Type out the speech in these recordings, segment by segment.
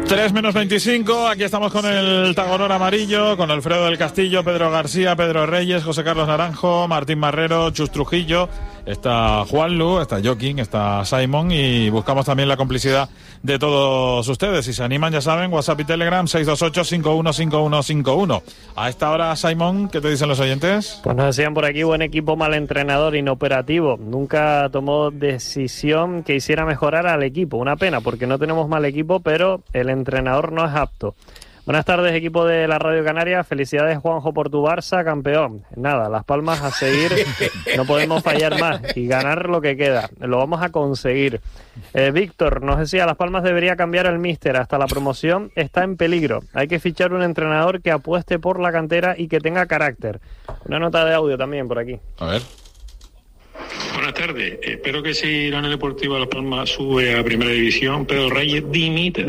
3:25, aquí estamos con el Tagoror amarillo, con Alfredo del Castillo, Pedro García, Pedro Reyes, José Carlos Naranjo, Martín Marrero, Chus Trujillo, está Juanlu, está Joaquín, está Simon y buscamos también la complicidad de todos ustedes. Si se animan, ya saben, WhatsApp y Telegram 628-515151. A esta hora, Simon, ¿qué te dicen los oyentes? Pues nos decían por aquí, buen equipo, mal entrenador, inoperativo. Nunca tomó decisión que hiciera mejorar al equipo. Una pena, porque no tenemos mal equipo, pero el entrenador no es apto. Buenas tardes, equipo de la Radio Canaria. Felicidades, Juanjo, por tu Barça, campeón. Nada, Las Palmas a seguir, no podemos fallar más y ganar lo que queda. Lo vamos a conseguir. Víctor nos decía, Las Palmas debería cambiar el míster. Hasta la promoción está en peligro. Hay que fichar un entrenador que apueste por la cantera y que tenga carácter. Una nota de audio también por aquí. A ver. Buenas tardes. Espero que si la Unión Deportiva Las Palmas sube a Primera División, Pedro Reyes dimite.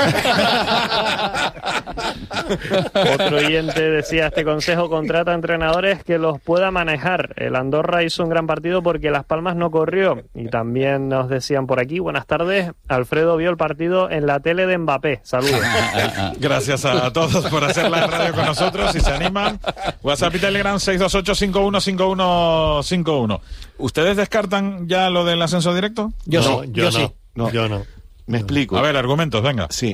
Otro oyente decía, este consejo contrata entrenadores que los pueda manejar. El Andorra hizo un gran partido porque Las Palmas no corrió. Y también nos decían por aquí, buenas tardes, Alfredo vio el partido en la tele de Mbappé. Saludos. Gracias a todos por hacer la radio con nosotros. Si se animan, WhatsApp y Telegram 628-515151. ¿Ustedes descartan ya lo del ascenso directo? Yo no. sí. Me explico. A ver, argumentos, venga. Sí.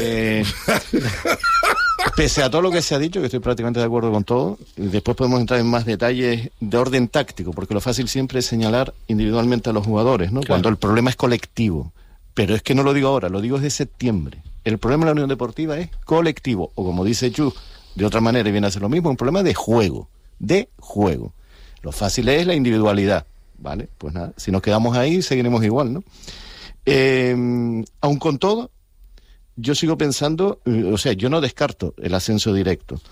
Pese a todo lo que se ha dicho, que estoy prácticamente de acuerdo con todo, después podemos entrar en más detalles de orden táctico, porque lo fácil siempre es señalar individualmente a los jugadores, ¿no? Claro. Cuando el problema es colectivo. Pero es que no lo digo ahora, lo digo desde septiembre. El problema de la Unión Deportiva es colectivo, o como dice Chu, de otra manera y viene a ser lo mismo, un problema de juego. Lo fácil es la individualidad, ¿vale? Pues nada, si nos quedamos ahí, seguiremos igual, ¿no? Aun con todo, yo sigo pensando, o sea, yo no descarto el ascenso directo.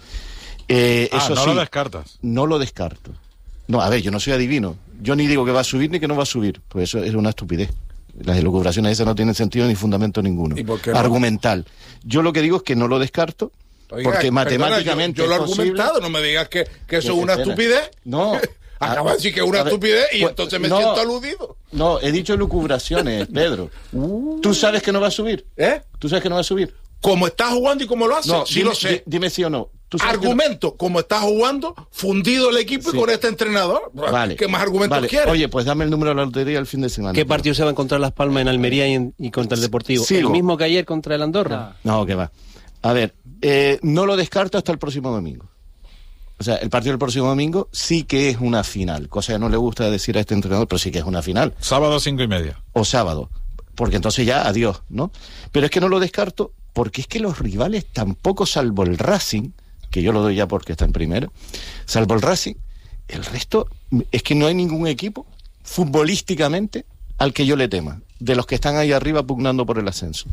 Eso no sí, lo descartas. No lo descarto. No, a ver, yo no soy adivino. Yo ni digo que va a subir ni que no va a subir. Pues eso es una estupidez. Las elucubraciones esas no tienen sentido ni fundamento ninguno. ¿Y por qué no? Argumental. Yo lo que digo es que no lo descarto. Oiga, porque matemáticamente yo lo he es posible. argumentado, no me digas que eso es una estupidez. No. Acaba de decir que es una estupidez y pues, entonces me siento aludido. No, he dicho elucubraciones, Pedro. ¿Tú sabes que no va a subir? ¿Tú sabes que no va a subir? ¿Cómo está jugando y cómo lo hace? No, sí lo sé. Dime sí o no. Argumento, como está jugando, fundido el equipo y con este entrenador. Vale. ¿Qué más argumentos quieres? Oye, pues dame el número de la lotería el fin de semana. ¿Qué partido se va a encontrar Las Palmas en Almería y contra el Deportivo? Sí, ¿El mismo que ayer contra el Andorra? No, que va. A ver, no lo descarto hasta el próximo domingo. O sea, el partido del próximo domingo sí que es una final, cosa que no le gusta decir a este entrenador, pero sí que es una final. Sábado 5:30. O sábado, porque entonces ya adiós, ¿no? Pero es que no lo descarto porque es que los rivales tampoco, salvo el Racing, que yo lo doy ya porque está en primero, salvo el Racing, el resto es que no hay ningún equipo futbolísticamente al que yo le tema, de los que están ahí arriba pugnando por el ascenso.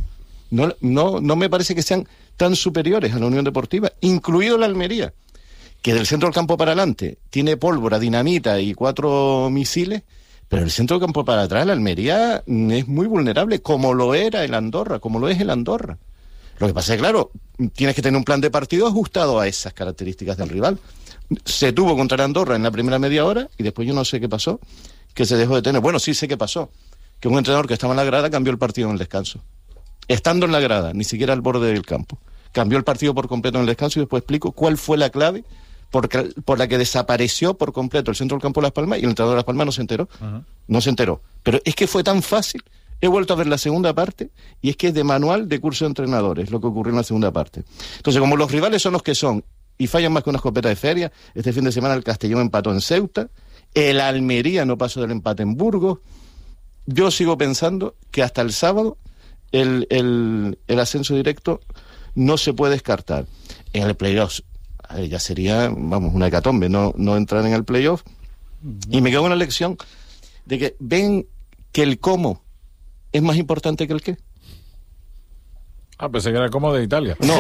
No me parece que sean tan superiores a la Unión Deportiva, incluido la Almería, que del centro del campo para adelante tiene pólvora, dinamita y 4 misiles, pero el centro del campo para atrás, la Almería es muy vulnerable, como lo era el Andorra, como lo es el Andorra. Lo que pasa es que, claro, tienes que tener un plan de partido ajustado a esas características del rival. Se tuvo contra el Andorra en la primera media hora y después yo no sé qué pasó, que se dejó de tener. Bueno, sí sé qué pasó, que un entrenador que estaba en la grada cambió el partido en el descanso. Estando en la grada, ni siquiera al borde del campo. Cambió el partido por completo en el descanso y después explico cuál fue la clave por la que desapareció por completo el centro del campo de Las Palmas y el entrenador de Las Palmas no se enteró. No se enteró. Pero es que fue tan fácil. He vuelto a ver la segunda parte y es que es de manual de curso de entrenadores lo que ocurrió en la segunda parte. Entonces, como los rivales son los que son y fallan más que una escopeta de feria, este fin de semana el Castellón empató en Ceuta, el Almería no pasó del empate en Burgos. Yo sigo pensando que hasta el sábado el ascenso directo no se puede descartar. En el playoff ya sería, una hecatombe no entrar en el playoff. Y me queda una lección de que ven que el cómo es más importante que el qué. Pensé que era el cómo de Italia. No,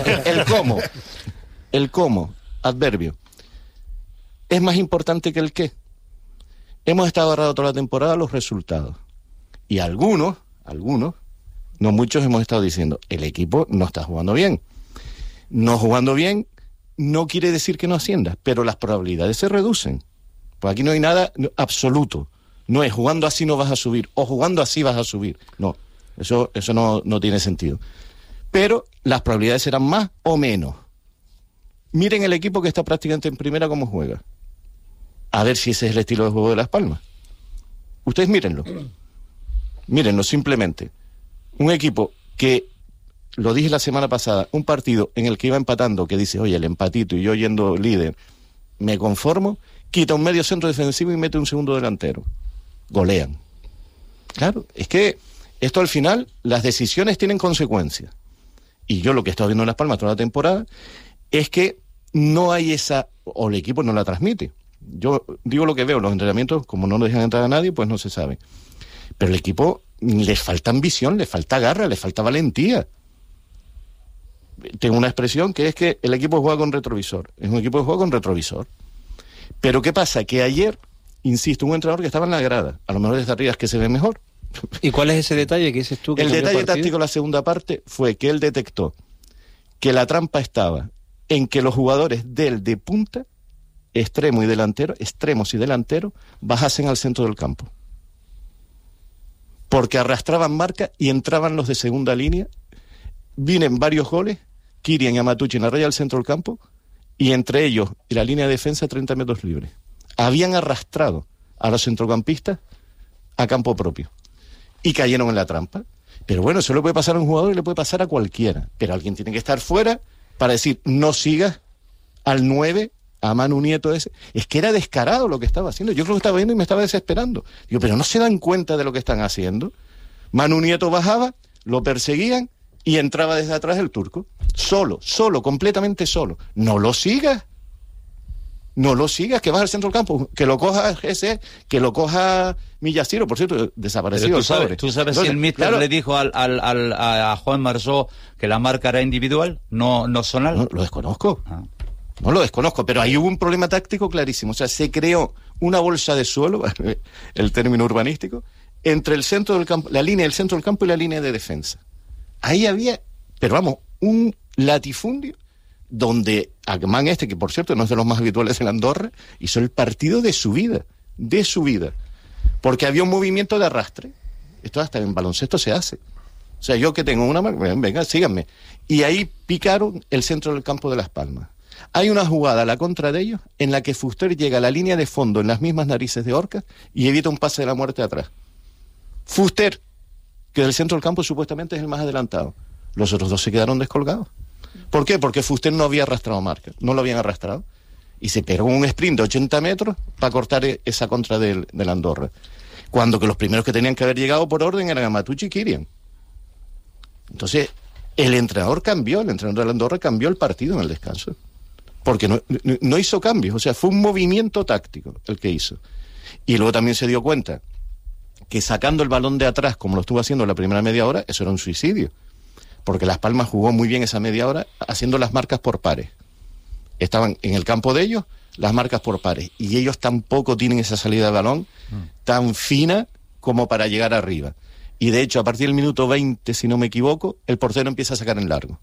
el cómo, adverbio, es más importante que el qué. Hemos estado agarrados toda la temporada a los resultados. Y algunos, no muchos, hemos estado diciendo, el equipo no está jugando bien. No jugando bien no quiere decir que no ascienda, pero las probabilidades se reducen. Pues aquí no hay nada absoluto. No es jugando así no vas a subir, o jugando así vas a subir. No, eso no tiene sentido. pero las probabilidades serán más o menos. Miren el equipo que está prácticamente en primera cómo juega. A ver si ese es el estilo de juego de Las Palmas. Ustedes mírenlo. Mírenlo simplemente. Un equipo que, lo dije la semana pasada, un partido en el que iba empatando, que dice, oye, el empatito y yo yendo líder, me conformo, quita un medio centro defensivo y mete un segundo delantero. Golean. Claro, es que esto al final, las decisiones tienen consecuencias. Y yo lo que he estado viendo en Las Palmas toda la temporada es que no hay esa, o el equipo no la transmite. Yo digo lo que veo, los entrenamientos, como no dejan entrar a nadie, pues no se sabe. Pero el equipo les falta ambición, le falta garra, le falta valentía. Tengo una expresión que es que el equipo juega con retrovisor. Es un equipo que juega con retrovisor. Pero ¿qué pasa? Que ayer, insisto, un entrenador que estaba en la grada, a lo mejor desde arriba es que se ve mejor. ¿Y cuál es ese detalle que dices tú? Que el detalle táctico de la segunda parte fue que él detectó que la trampa estaba en que los jugadores de punta, extremos y delanteros, bajasen al centro del campo. Porque arrastraban marca y entraban los de segunda línea. Vienen varios goles, Kirian y Amatucci en la raya del centro del campo, y entre ellos y la línea de defensa 30 metros libres. Habían arrastrado a los centrocampistas a campo propio y cayeron en la trampa. Pero bueno, eso le puede pasar a un jugador y le puede pasar a cualquiera. Pero alguien tiene que estar fuera para decir, no sigas al 9, a Manu Nieto ese. Es que era descarado lo que estaba haciendo. Yo creo que estaba viendo y me estaba desesperando. Digo, pero no se dan cuenta de lo que están haciendo. Manu Nieto bajaba, lo perseguían y entraba desde atrás el turco. Solo, completamente solo. No lo sigas, que vas al centro del campo, que lo coja ese, que lo coja Millaciro, por cierto, desaparecido. Tú sabes entonces, si el míster le dijo a Juan Marsó que la marca era individual, no zonal. No, lo desconozco. No lo desconozco, pero ahí hubo un problema táctico clarísimo. O sea, se creó una bolsa de suelo, el término urbanístico, entre el centro del campo, la línea del centro del campo y la línea de defensa. Ahí había, pero vamos, un latifundio donde Agman que por cierto no es de los más habituales en Andorra, hizo el partido de su vida, porque había un movimiento de arrastre. Esto hasta en baloncesto se hace. O sea, yo que tengo una marca, venga, síganme. Y ahí picaron el centro del campo de Las Palmas. Hay una jugada a la contra de ellos en la que Fuster llega a la línea de fondo en las mismas narices de Orcas y evita un pase de la muerte atrás. Fuster, que del centro del campo supuestamente es el más adelantado. Los otros dos se quedaron descolgados. ¿Por qué? Porque Fuster no había arrastrado marca, no lo habían arrastrado. Y se pegó un sprint de 80 metros para cortar esa contra del Andorra. Cuando que los primeros que tenían que haber llegado por orden eran Amatucci y Kirian. Entonces, el entrenador del Andorra cambió el partido en el descanso. Porque no hizo cambios, o sea, fue un movimiento táctico el que hizo. Y luego también se dio cuenta que sacando el balón de atrás, como lo estuvo haciendo en la primera media hora, eso era un suicidio. Porque Las Palmas jugó muy bien esa media hora haciendo las marcas por pares. Estaban en el campo de ellos las marcas por pares. Y ellos tampoco tienen esa salida de balón tan fina como para llegar arriba. Y de hecho, a partir del minuto 20, si no me equivoco, el portero empieza a sacar en largo.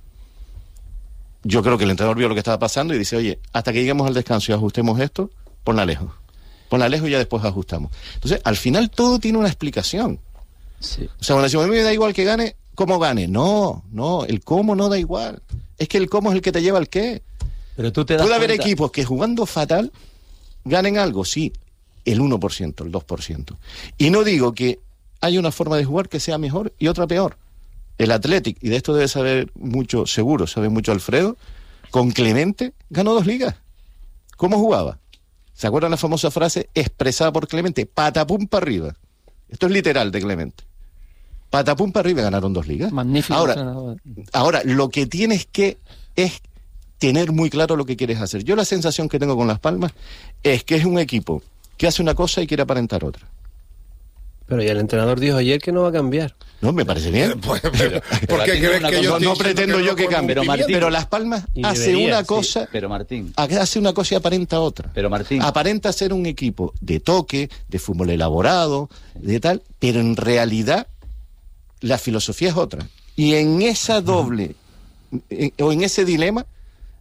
Yo creo que el entrenador vio lo que estaba pasando y dice, oye, hasta que lleguemos al descanso y ajustemos esto, ponla lejos y ya después ajustamos. Entonces, al final todo tiene una explicación. Sí. O sea, cuando decimos, a mí me da igual que gane, ¿cómo gane? No, el cómo no da igual. Es que el cómo es el que te lleva al qué. Pero tú te das Puede haber cuenta... equipos que jugando fatal ganen algo, sí, el 1%, el 2%. Y no digo que hay una forma de jugar que sea mejor y otra peor. El Athletic, y de esto debe saber mucho, seguro, sabe mucho Alfredo, con Clemente ganó 2 ligas. ¿Cómo jugaba? ¿Se acuerdan la famosa frase expresada por Clemente? Patapum para arriba. Esto es literal de Clemente. Patapum para arriba, ganaron 2 ligas. Magnífico. Ahora, lo que tienes que es tener muy claro lo que quieres hacer. Yo la sensación que tengo con Las Palmas es que es un equipo que hace una cosa y quiere aparentar otra. Pero ya el entrenador dijo ayer que no va a cambiar. No, me parece bien. ¿Por qué crees que yo no pretendo yo que cambie? Pero Las Palmas hace una cosa, sí, pero Martín, hace una cosa y aparenta otra. Pero Martín, aparenta ser un equipo de toque, de fútbol elaborado, de tal, pero en realidad la filosofía es otra. Y en esa doble, o en ese dilema,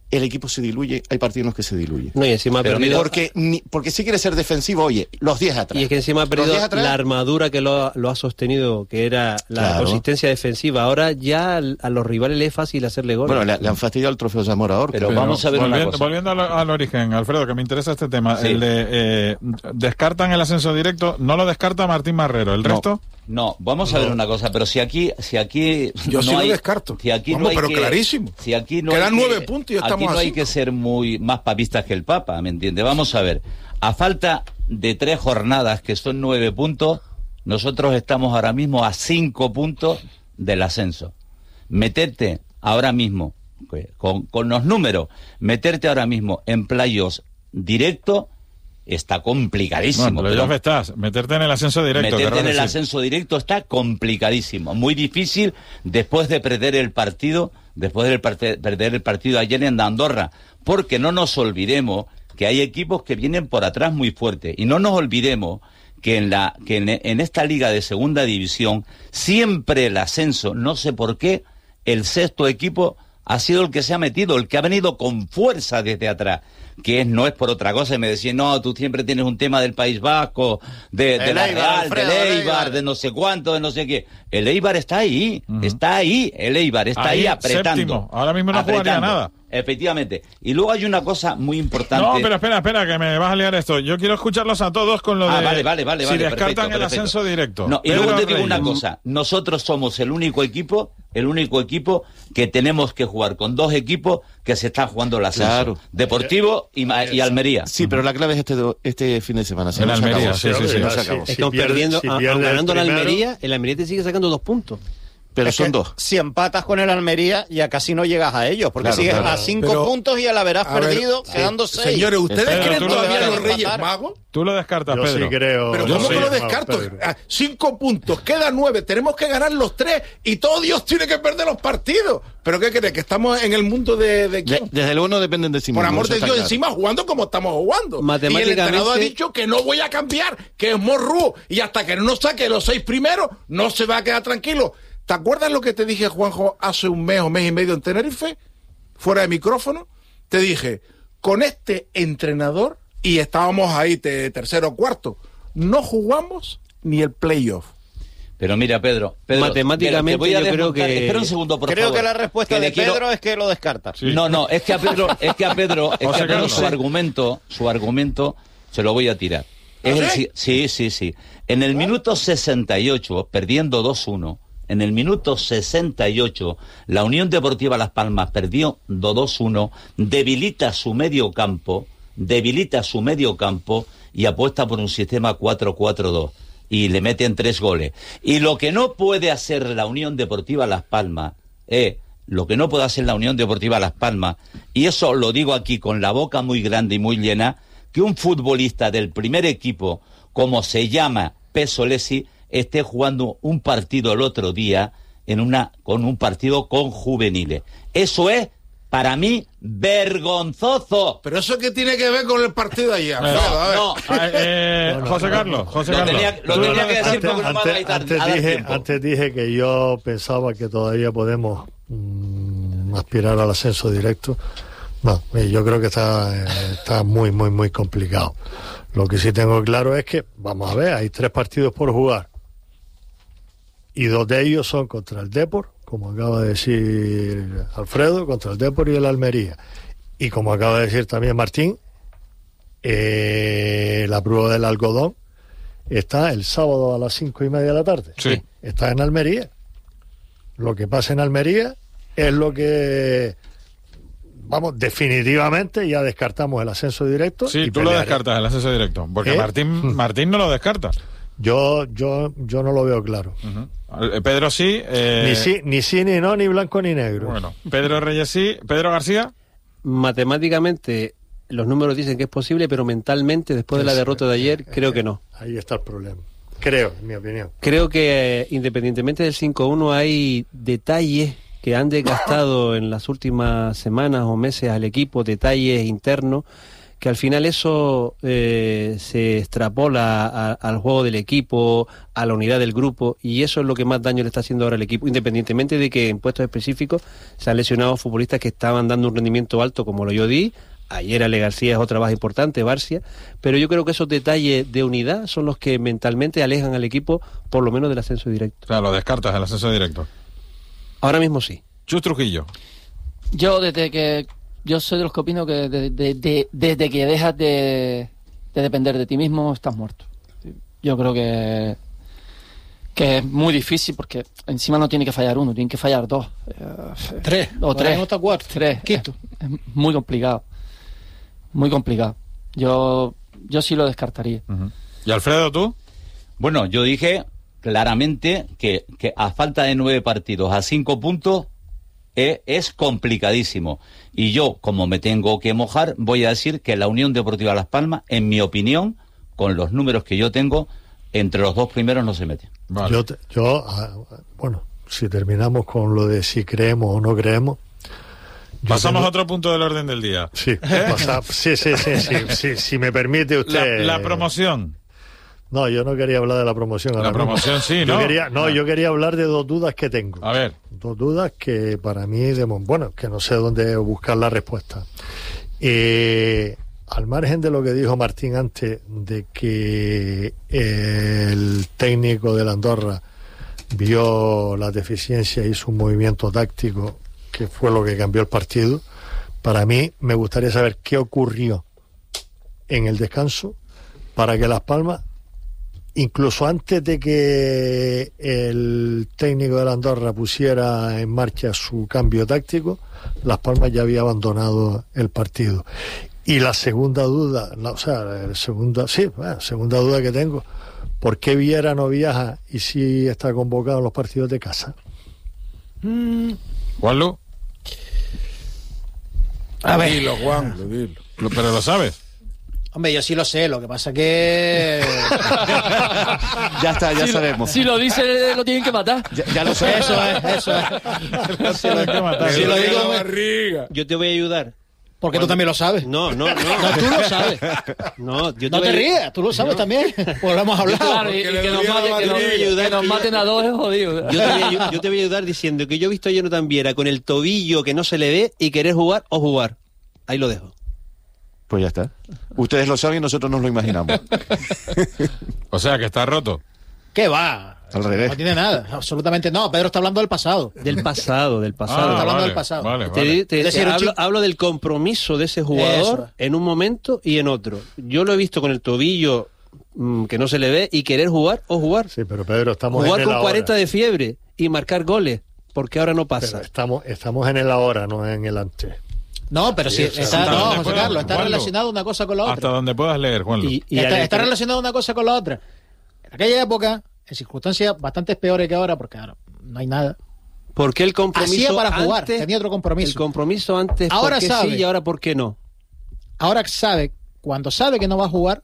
el equipo se diluye, hay partidos en los que se diluye. No, y encima ha perdido... Porque si quiere ser defensivo, oye, los 10 atrás. Y es que encima ha perdido la armadura que lo ha sostenido, que era la consistencia defensiva. Ahora ya a los rivales le es fácil hacerle gol. Bueno, le han fastidiado el trofeo Zamora Orca. Pero vamos a ver una cosa. Volviendo al origen, Alfredo, que me interesa este tema. Sí. El de descartan el ascenso directo, no lo descarta Martín Marrero. ¿El resto? No, vamos a ver una cosa, pero si aquí yo no sí lo hay, descarto. Si aquí Vamos, no hay pero que, clarísimo. Si aquí no quedan hay 9 puntos y estamos aquí no a hay 5. que ser muy más papistas que el Papa, ¿me entiende? Vamos a ver, a falta de 3 jornadas, que son 9 puntos, nosotros estamos ahora mismo a 5 puntos del ascenso. Meterte ahora mismo, con los números, meterte ahora mismo en playoffs directo, está complicadísimo. Bueno, estás. Meterte en el ascenso directo. Meterte en el ascenso directo está complicadísimo. Muy difícil después de perder el partido, perder el partido ayer en Andorra. Porque no nos olvidemos que hay equipos que vienen por atrás muy fuerte. Y no nos olvidemos que en esta liga de segunda división, siempre el ascenso, no sé por qué, el sexto equipo ha sido el que se ha metido, el que ha venido con fuerza desde atrás, no es por otra cosa. Y me decían, no, tú siempre tienes un tema del País Vasco, de la Real, del Eibar, de no sé cuánto, de no sé qué. El Eibar está ahí, el Eibar está ahí apretando. Séptimo. Ahora mismo no jugaría nada. Efectivamente. Y luego hay una cosa muy importante. No, pero espera, que me vas a liar esto. Yo quiero escucharlos a todos con lo de... Vale. Si descartan el ascenso directo. No, y luego te digo una cosa. Nosotros somos el único equipo que tenemos que jugar con 2 equipos que se están jugando el ascenso. Claro. Deportivo y Almería. Sí, pero la clave es este fin de semana. En Almería, sí. Estamos perdiendo, ganando el Almería, el Almería te sigue sacando 2 puntos. Pero son 2. Si empatas con el Almería, ya casi no llegas a ellos, porque sigues a 5 puntos y al haberás perdido, quedando 6. Señores, ¿ustedes creen tú todavía lo los Reyes Magos? Tú lo descartas, Pedro. Yo sí creo. Pero ¿cómo que lo descarto? 5 puntos, quedan 9, tenemos que ganar los 3 y todo Dios tiene que perder los partidos. ¿Pero qué crees? ¿Que estamos en el mundo de quién? Desde el 1 dependen de sí mismos. Por amor de Dios, encima jugando como estamos jugando. Y el entrenador ha dicho que no voy a cambiar, que es Morru, y hasta que no saque los 6 primeros, no se va a quedar tranquilo. ¿Te acuerdas lo que te dije, Juanjo, hace un mes o mes y medio en Tenerife? Fuera de micrófono. Te dije, con este entrenador, y estábamos ahí tercero o cuarto, no jugamos ni el playoff. Pero mira, Pedro matemáticamente yo creo que... Espera un segundo, por favor. Creo que la respuesta de Pedro es que lo descarta. Sí. No, es que a Pedro su argumento se lo voy a tirar. Sí. En el minuto 68, perdiendo 2-1, en el minuto 68, la Unión Deportiva Las Palmas perdió 2-1, debilita su medio campo y apuesta por un sistema 4-4-2 y le meten 3 goles. Y lo que no puede hacer la Unión Deportiva Las Palmas y eso lo digo aquí con la boca muy grande y muy llena, que un futbolista del primer equipo, como se llama Pesolesi, esté jugando un partido el otro día con un partido con juveniles. Eso es, para mí, vergonzoso. ¿Pero eso qué tiene que ver con el partido de ayer? José Carlos. Lo tenía que decir porque no me va a dar tiempo. Antes dije que yo pensaba que todavía podemos aspirar al ascenso directo. No, yo creo que está muy, muy, muy complicado. Lo que sí tengo claro es que, vamos a ver, hay 3 partidos por jugar. Y 2 de ellos son contra el Depor, como acaba de decir Alfredo, contra el Depor y el Almería. Y como acaba de decir también Martín, la prueba del algodón está el sábado a las 5:30 de la tarde. Sí. Está en Almería. Lo que pasa en Almería es lo que... Vamos, definitivamente ya descartamos el ascenso directo. Sí, tú lo descartas, el ascenso directo. Porque Martín no lo descarta. Yo no lo veo claro. Pedro sí. Ni sí, ni no, ni blanco, ni negro. Bueno, Pedro Reyes sí. Pedro García. Matemáticamente los números dicen que es posible, pero mentalmente, después de la derrota de ayer, creo que no. Ahí está el problema. Creo, en mi opinión. Creo que independientemente del 5-1 hay detalles que han desgastado en las últimas semanas o meses al equipo, detalles internos que al final eso se extrapola al juego del equipo, a la unidad del grupo, y eso es lo que más daño le está haciendo ahora al equipo, independientemente de que en puestos específicos se han lesionado futbolistas que estaban dando un rendimiento alto, como lo yo di. Ayer Ale García es otra baja importante, Barcia, pero yo creo que esos detalles de unidad son los que mentalmente alejan al equipo, por lo menos del ascenso directo. O sea, lo descartas, el ascenso directo. Ahora mismo sí. Chus Trujillo. Yo soy de los que opino que desde que dejas de depender de ti mismo, estás muerto. Yo creo que es muy difícil, porque encima no tiene que fallar uno, tiene que fallar dos. Tres. O tres. No está cuarto. Tres. Quinto. Es muy complicado. Muy complicado. Yo sí lo descartaría. Uh-huh. ¿Y Alfredo, tú? Bueno, yo dije claramente que a falta de 9 partidos a 5 puntos es complicadísimo. Y yo, como me tengo que mojar, voy a decir que la Unión Deportiva Las Palmas, en mi opinión, con los números que yo tengo, entre los 2 primeros no se mete. Vale. Bueno, si terminamos con lo de si creemos o no creemos. Pasamos a otro punto del orden del día. Sí, sí, si me permite usted. La promoción. No, yo no quería hablar de la promoción. La promoción sí, ¿no? Yo quería hablar de 2 dudas que tengo. A ver. 2 dudas que para mí, que no sé dónde buscar la respuesta. Al margen de lo que dijo Martín antes, de que el técnico de la Andorra vio la deficiencia y hizo un movimiento táctico que fue lo que cambió el partido, para mí me gustaría saber qué ocurrió en el descanso para que Las Palmas, incluso antes de que el técnico de la Andorra pusiera en marcha su cambio táctico, Las Palmas ya había abandonado el partido. Y la segunda duda, segunda duda que tengo, ¿por qué Viera no viaja y sí está convocado en los partidos de casa? ¿Juanlu? A ver. Dilo, Juan, dilo. ¿Pero lo sabes? Hombre, yo sí lo sé, lo que pasa que... Ya está, ya sabemos. Si lo dice, lo tienen que matar. Ya lo sé. Eso es. Si lo digo, yo te voy a ayudar. Porque tú también lo sabes. No, tú lo sabes. No te rías, tú lo sabes también. Pues lo hemos hablado. Claro, y que nos maten a 2 es jodido. Yo te voy a ayudar diciendo que yo he visto a Jonathan Viera con el tobillo que no se le ve y querer jugar o jugar. Ahí lo dejo. Pues ya está. Ustedes lo saben y nosotros nos lo imaginamos. O sea, que está roto. ¿Qué va? Al revés. No tiene nada, absolutamente no. Pedro está hablando del pasado. Del pasado. Está hablando del pasado. Vale. Hablo del compromiso de ese jugador en un momento y en otro. Yo lo he visto con el tobillo que no se le ve y querer jugar o jugar. Sí, pero Pedro, estamos jugar en el con 40 de fiebre y marcar goles, porque ahora no pasa. Pero estamos en el ahora, no en el antes. No, pero sí, José Carlos, está relacionado una cosa con la otra. Hasta donde puedas leer, Juanlu. Está relacionado una cosa con la otra. En aquella época, en circunstancias bastante peores que ahora, porque ahora no hay nada. ¿Por qué el compromiso hacía para jugar? Antes, tenía otro compromiso. El compromiso antes, ahora ¿por qué sabe, sí y ahora por qué no? Ahora cuando sabe que no va a jugar,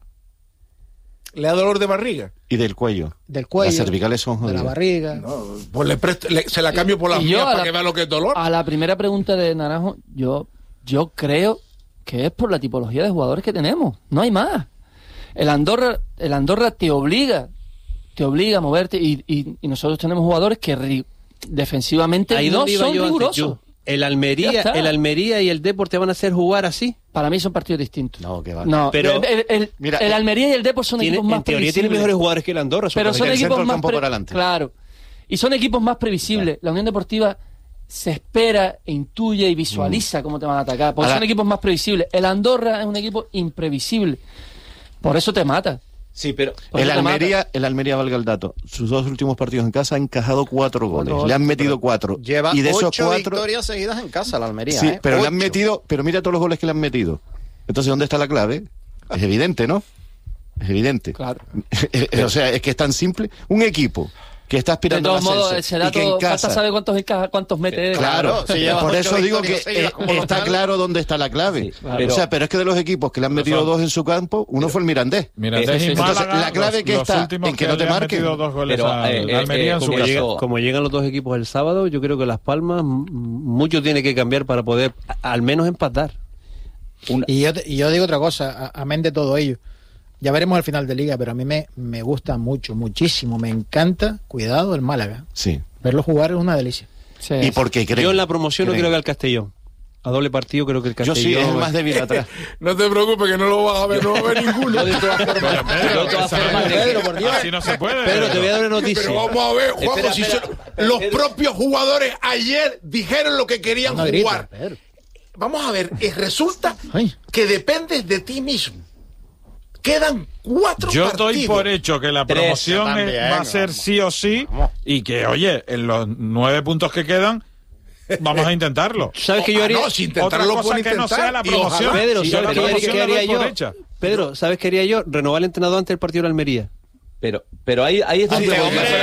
le da dolor de barriga. Y del cuello. Del cuello. Las cervicales son jodidas. De la barriga. No, pues se la cambio por las mías para que vea lo que es dolor. A la primera pregunta de Naranjo, yo creo que es por la tipología de jugadores que tenemos. No hay más. El Andorra te obliga a moverte y nosotros tenemos jugadores que defensivamente no son rigurosos. El Almería y el Depor te van a hacer jugar así. Para mí son partidos distintos. No, que va. No, pero el Almería y el Depor son equipos más previsibles. En teoría tienen mejores jugadores que el Andorra. Pero son equipos más claro. Y son equipos más previsibles. La Unión Deportiva se espera, intuye y visualiza cómo te van a atacar. Porque son equipos más previsibles. El Andorra es un equipo imprevisible. Por eso te mata. Sí, pero el Almería, valga el dato, sus 2 últimos partidos en casa ha encajado 4 goles. Le han metido 4. Lleva y de 8 4 victorias seguidas en casa la Almería. Sí, pero 8. le han metido, pero mira todos los goles que le han metido. Entonces, ¿dónde está la clave? Es evidente, ¿no? Es evidente. Claro. O sea, es que es tan simple. Un equipo que está aspirando al ascenso. De todos modos, ese dato, falta saber cuántos mete. Claro, por eso digo que está claro dónde está la clave. Sí, claro. O sea, pero es que de los equipos que le han metido 2 en su campo, uno fue el Mirandés. Entonces, la clave que está en que no te marquen. Como llegan los 2 equipos el sábado, yo creo que Las Palmas mucho tiene que cambiar para poder al menos empatar. Y yo digo otra cosa, amén de todo ello. Ya veremos al final de Liga, pero a mí me gusta muchísimo, me encanta, cuidado, el Málaga. Sí. Verlo jugar es una delicia. Sí. Y porque creo. Yo en la promoción no quiero que al Castellón. A doble partido creo que el Castellón. Yo sí, es el más débil atrás. No te preocupes que no lo vas a ver, no va a ver ninguno. De todas formas, Pedro, por Dios. Así no se puede. Pedro, te voy a dar una noticia. Pero vamos a ver, Juanjo, los propios jugadores ayer dijeron lo que querían jugar. Vamos a ver, resulta que dependes de ti mismo. Quedan 4 partidos. Yo doy por hecho que la promoción va a ser sí o sí y que, oye, en los 9 puntos que quedan vamos a intentarlo. ¿Sabes qué yo haría? No, si intentarlo otra cosa que no sea la promoción. Pedro, ¿sabes qué haría yo? Hecha. Pedro, ¿sabes qué haría yo? Renovar al entrenador antes del partido de Almería. Pero ahí es donde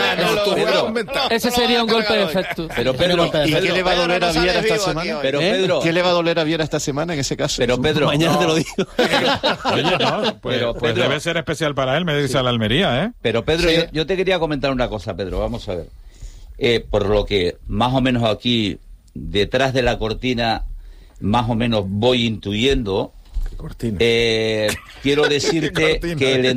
Ese sería un golpe de efecto. Pero Pedro, ¿y qué le va a doler a Viera esta semana? Pero Pedro, ¿qué le va a doler a Viera esta semana en ese caso? Pero Pedro, mañana te lo digo. Oye, no, pues debe ser especial para él medirse a la Almería, ¿eh? Pero Pedro, yo te quería comentar una cosa, Pedro, vamos a ver. Por lo que más o menos aquí, detrás de la cortina, más o menos voy intuyendo, quiero decirte que el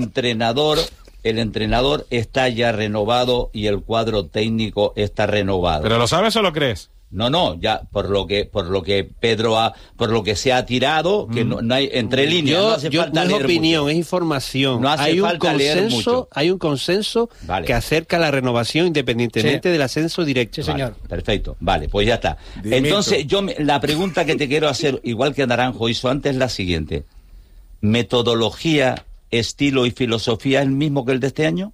entrenador está ya renovado y el cuadro técnico está renovado. ¿Pero lo sabes o lo crees? No, ya por lo que Pedro por lo que se ha tirado, que no hay entre líneas, no hace falta leer no es opinión, mucho. Es información. No hace falta leer mucho. Hay un consenso que acerca la renovación independientemente del ascenso directo. Sí, señor. Vale, perfecto. Vale, pues ya está. Entonces, la pregunta que te quiero hacer, igual que Naranjo hizo antes, es la siguiente. ¿Metodología, estilo y filosofía es el mismo que el de este año?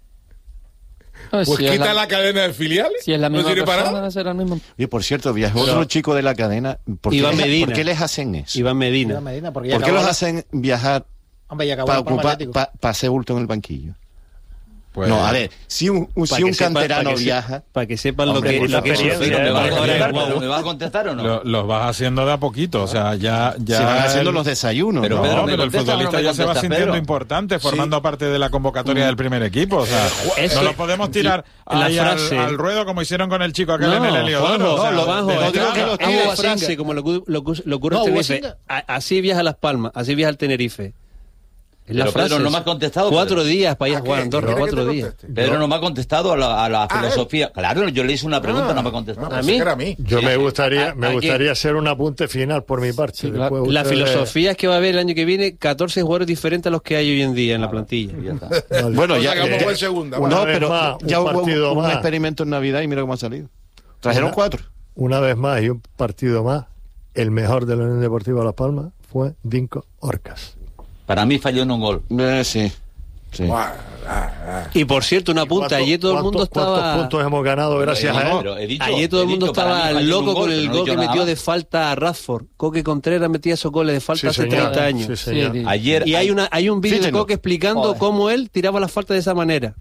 Pues si quita la cadena de filiales. Si es la misma ¿No persona, será el mismo. Y por cierto, viajó otro chico de la cadena. ¿Por qué les hacen eso? Iván Medina. ¿Por qué los hacen viajar para ocupar, para hacer bulto en el banquillo? Pues, no, a ver, si un canterano viaja... Para que sepan lo que es ¿Me vas a contestar o no? Los vas haciendo de a poquito, o sea, ya se van haciendo los desayunos. Pero, pero el futbolista ya se va sintiendo importante, formando parte de la convocatoria del primer equipo, o sea, no lo podemos tirar ahí al ruedo como hicieron con el chico aquel en el Heliodoro. No, lo van a frase como lo ocurre en Tenerife. Así viaja Las Palmas, así viaja el Tenerife. Pero Pedro no me ha contestado. 4 días para ir a jugar a Andorra, 4 días. Pedro no me ha contestado a la filosofía. Claro, yo le hice una pregunta, no me ha contestado. ¿A mí? Yo me gustaría hacer un apunte final por mi parte. Sí, la filosofía es que va a haber el año que viene 14 jugadores diferentes a los que hay hoy en día en la plantilla. Bueno, ya sacamos segunda. No, pero ya hubo un experimento en Navidad y mira cómo ha salido. Trajeron 4. Una vez más y un partido más, el mejor de la Unión Deportiva Las Palmas fue Dinko Orcas. Para mí falló en un gol. Sí. Y por cierto, una punta, ayer todo el mundo estaba... ¿Cuántos puntos hemos ganado gracias a él? Ayer todo el mundo estaba loco con el gol que metió de falta a Radford. Coque Contreras metía esos goles de falta hace 30 años. Sí, ayer hay un vídeo de Coque explicando cómo él tiraba la falta de esa manera.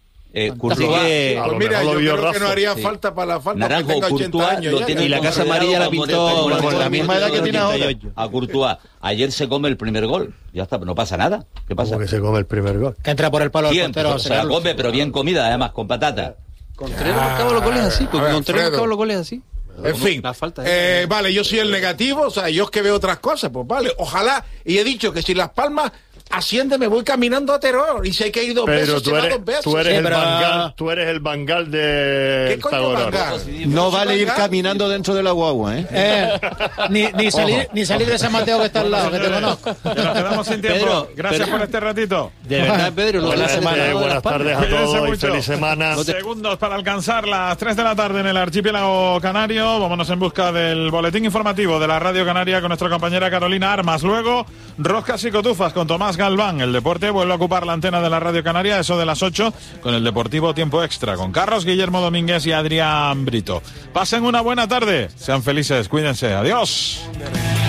Mira, yo creo que no haría falta para la falta. Naranjo, que tenga 80 años y la Casa Amarilla la pintó con la misma edad que tiene ahora. A Courtois, ayer se come el primer gol. Ya está, no pasa nada. ¿Qué pasa? ¿Cómo que se come el primer gol? Que entra por el palo del portero. Se la come, pero bien comida, además, con patata. Contreras marcaba los goles así. Contreras marcaba los goles así. En fin, vale, yo soy el negativo, o sea, yo es que veo otras cosas, pues vale, ojalá, y he dicho que si Las Palmas asciende me voy caminando a Terror, y sé que he ido 2 veces, tú eres el Bangal de ¿Qué coño Bangal? No vale ir caminando dentro de la guagua, ni salir de San Mateo que está al lado, que te conozco. Nos quedamos sin tiempo. Pedro, gracias por este ratito. De verdad, Pedro, buenas tardes a todos y feliz semana. Segundos para alcanzar las 3 de la tarde en el archipiélago canario. Vámonos en busca del boletín informativo de la Radio Canaria con nuestra compañera Carolina Armas. Luego, Roscas y Cotufas con Tomás Galván. El deporte vuelve a ocupar la antena de la Radio Canaria, eso de las 8, con el Deportivo Tiempo Extra, con Carlos Guillermo Domínguez y Adrián Brito. Pasen una buena tarde, sean felices, cuídense, adiós.